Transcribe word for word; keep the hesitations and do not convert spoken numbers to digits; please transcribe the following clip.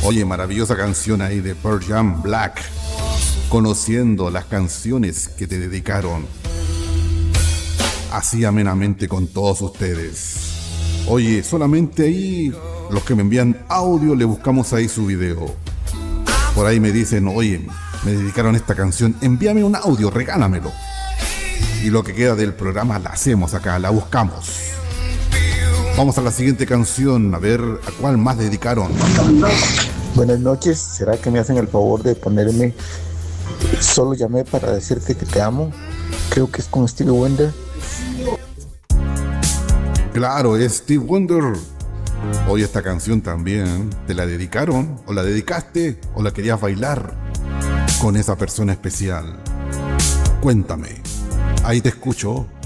Oye, maravillosa canción ahí de Pearl Jam, Black. Conociendo las canciones que te dedicaron. Así amenamente con todos ustedes. Oye, solamente ahí, los que me envían audio, le buscamos ahí su video. Por ahí me dicen, oye, me dedicaron esta canción, envíame un audio, regálamelo. Y lo que queda del programa la hacemos acá, la buscamos. Vamos a la siguiente canción, a ver a cuál más dedicaron. Buenas noches, ¿será que me hacen el favor de ponerme Solo llamé para decirte que te amo? Creo que es con Stevie Wonder. Claro, es Steve Wonder. Hoy esta canción también, ¿te la dedicaron? ¿O la dedicaste? ¿O la querías bailar con esa persona especial? Cuéntame, ahí te escucho.